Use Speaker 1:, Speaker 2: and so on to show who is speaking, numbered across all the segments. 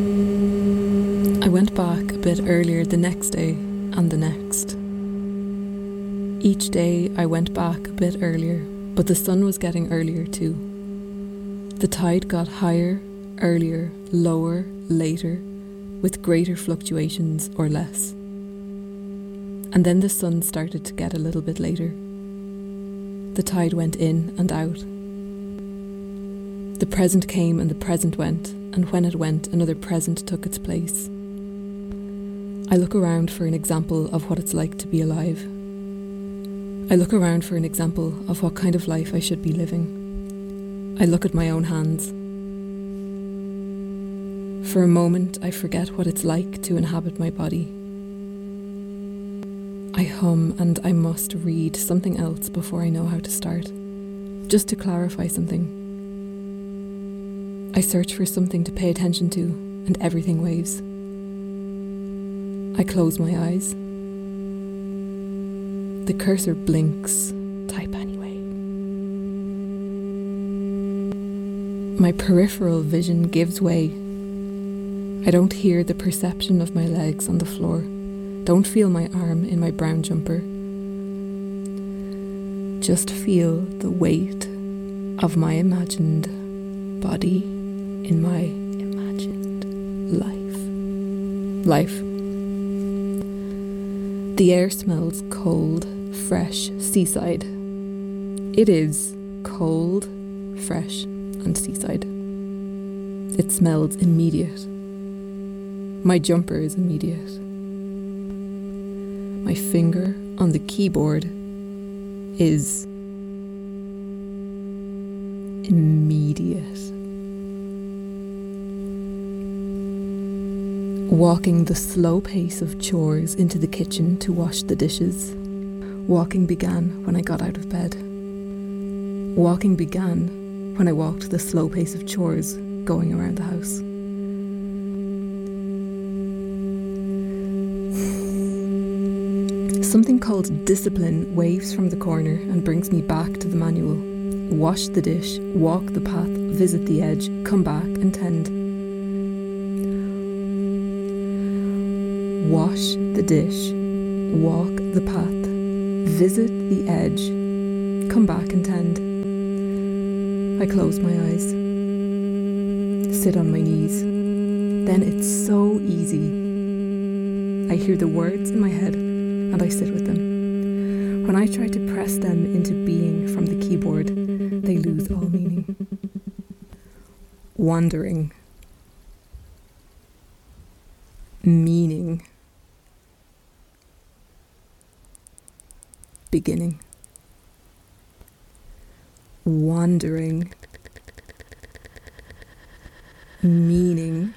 Speaker 1: I went back a bit earlier the next day and the next. Each day I went back a bit earlier, but the sun was getting earlier too. The tide got higher, earlier, lower, later, with greater fluctuations or less. And then the sun started to get a little bit later. The tide went in and out. The present came and the present went, and when it went, another present took its place. I look around for an example of what it's like to be alive. I look around for an example of what kind of life I should be living. I look at my own hands. For a moment, I forget what it's like to inhabit my body. I hum and I must read something else before I know how to start, just to clarify something. I search for something to pay attention to, and everything waves. I close my eyes. The cursor blinks. Type anyway. My peripheral vision gives way. I don't hear the perception of my legs on the floor. Don't feel my arm in my brown jumper. Just feel the weight of my imagined body in my imagined life. The air smells cold, fresh, seaside. It is cold, fresh, and seaside. It smells immediate. My jumper is immediate. My finger on the keyboard is immediate. Walking the slow pace of chores into the kitchen to wash the dishes. Walking began when I got out of bed. Walking began when I walked the slow pace of chores going around the house. Something called discipline waves from the corner and brings me back to the manual. Wash the dish, walk the path, visit the edge, come back and tend. Wash the dish, walk the path, visit the edge, come back and tend. I close my eyes, sit on my knees. Then it's so easy. I hear the words in my head and I sit with them. When I try to press them into being from the keyboard, they lose all meaning. Wandering. Meaning. Beginning. Wandering. Meaning.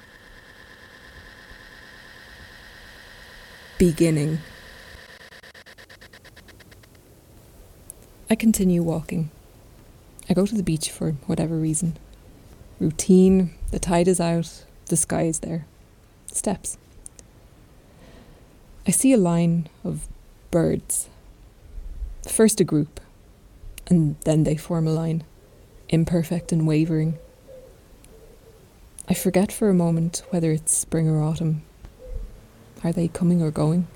Speaker 1: Beginning. I continue walking. I go to the beach for whatever reason. Routine, the tide is out, the sky is there. Steps. I see a line of birds. First a group, and then they form a line, imperfect and wavering. I forget for a moment whether it's spring or autumn. Are they coming or going?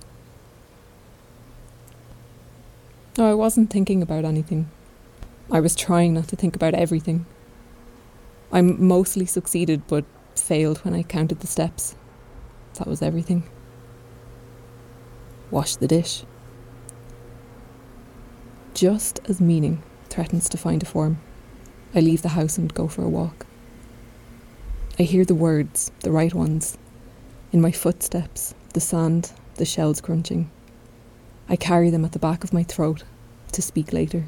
Speaker 1: No, I wasn't thinking about anything. I was trying not to think about everything. I mostly succeeded, but failed when I counted the steps. That was everything. Wash the dish. Just as meaning threatens to find a form, I leave the house and go for a walk. I hear the words, the right ones, in my footsteps, the sand, the shells crunching. I carry them at the back of my throat to speak later.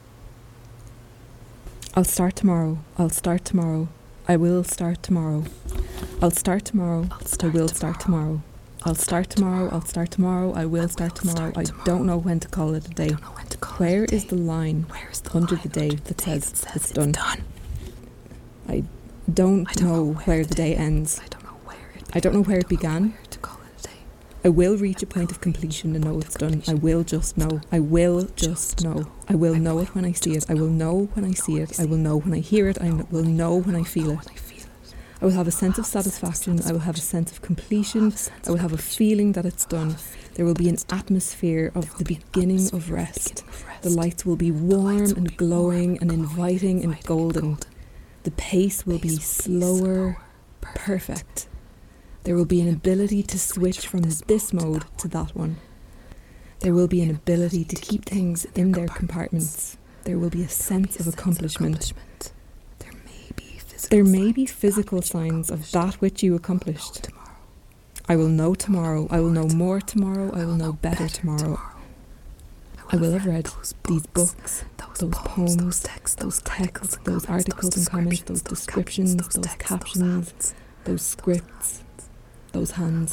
Speaker 1: I'll start tomorrow. I'll start tomorrow. I will start tomorrow. I'll start tomorrow. I will start tomorrow. I'll start tomorrow. I'll start tomorrow. I will start tomorrow. I don't know when to call it a day. Where is the line under the day that says it's done? I don't know where the day ends. I don't know where it began. I will reach a point of completion and know it's done. I will just know. I will just know. I will know it when I see it. I will know when I see it. I will know when I hear it. I will know when I feel it. I will have a sense of satisfaction. I will have a sense of completion. I will have a feeling that it's done. There will be an atmosphere of the beginning of rest. The lights will be warm and glowing and inviting and golden. The pace will be slower, perfect. There will be an ability to switch from this mode to that one. There will be an ability to keep things in their compartments. There will be a sense of accomplishment. There may be physical signs of that which you accomplished. I will know tomorrow. I will know more tomorrow. I will know better tomorrow. I will have read these books, those poems, those texts, those articles and comments, those descriptions, those captions, those scripts, those hands.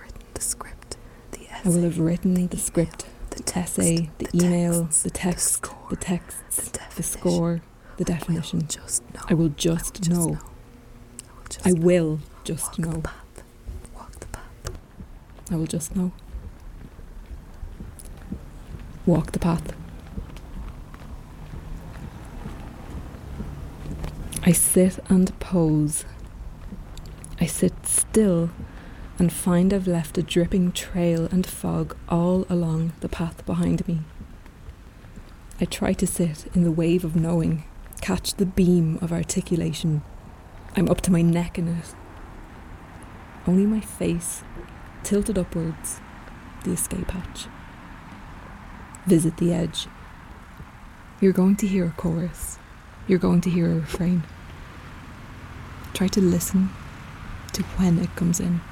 Speaker 1: I will have written the script, the essay, the email, the texts, the score, the definition. I will just know. I will just know. I will just know. Walk the path. I sit and pose. I sit still and find I've left a dripping trail and fog all along the path behind me. I try to sit in the wave of knowing, catch the beam of articulation. I'm up to my neck in it. Only my face, tilted upwards, the escape hatch. Visit the edge. You're going to hear a chorus. You're going to hear a refrain. Try to listen to when it comes in.